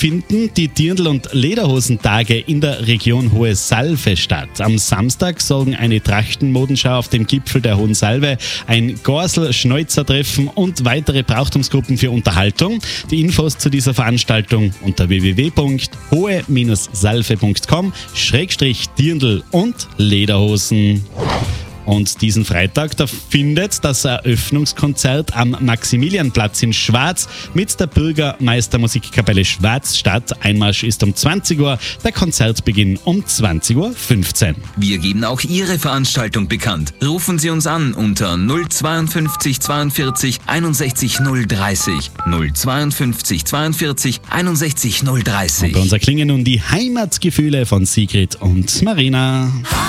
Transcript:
finden die Dirndl- und Lederhosentage in der Region Hohe Salve statt. Am Samstag sorgen eine Trachtenmodenschau auf dem Gipfel der Hohen Salve, ein Gorsel-Schneuzer-Treffen und weitere Brauchtumsgruppen für Unterhaltung. Die Infos zu dieser Veranstaltung unter www.hohe-salve.com/Dirndl und Lederhosen. Und diesen Freitag, da findet das Eröffnungskonzert am Maximilianplatz in Schwaz mit der Bürgermeistermusikkapelle Schwaz statt. Einmarsch ist um 20 Uhr, der Konzertbeginn um 20.15 Uhr. Wir geben auch Ihre Veranstaltung bekannt. Rufen Sie uns an unter 052 42 61 030. 052 42 61 030. Und bei uns erklingen nun die Heimatgefühle von Sigrid und Marina.